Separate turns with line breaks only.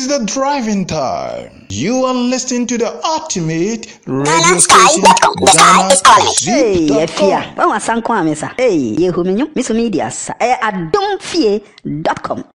is the driving time. You are listening to the ultimate radio station.
Ghana is calling.
Hey, Efia. When was Sanko Amesa? Hey, Yehuminyo, Miss Media, Adomfie.com.